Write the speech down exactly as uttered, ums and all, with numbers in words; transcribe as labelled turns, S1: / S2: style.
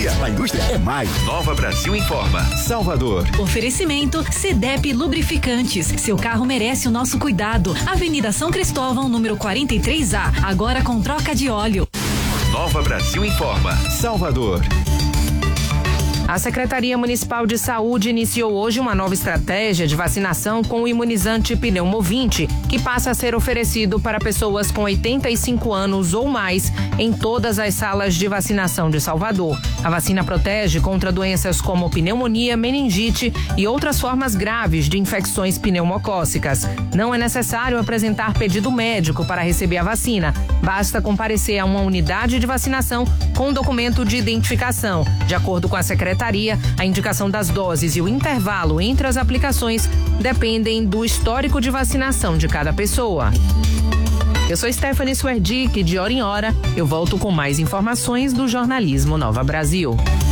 S1: economia. A indústria é mais.
S2: Nova Brasil informa.
S1: Salvador.
S3: Oferecimento Cedep Lubrificantes. Seu carro merece o nosso cuidado. Avenida São Cristóvão, número quarenta e três A. Agora com troca de óleo.
S2: Nova Brasil informa.
S1: Salvador.
S4: A Secretaria Municipal de Saúde iniciou hoje uma nova estratégia de vacinação com o imunizante Pneumovinte, que passa a ser oferecido para pessoas com oitenta e cinco anos ou mais em todas as salas de vacinação de Salvador. A vacina protege contra doenças como pneumonia, meningite e outras formas graves de infecções pneumocócicas. Não é necessário apresentar pedido médico para receber a vacina. Basta comparecer a uma unidade de vacinação com documento de identificação. De acordo com a Secretaria, a indicação das doses e o intervalo entre as aplicações dependem do histórico de vacinação de cada pessoa. Eu sou Stephanie Swerdick, de hora em hora eu volto com mais informações do jornalismo Nova Brasil.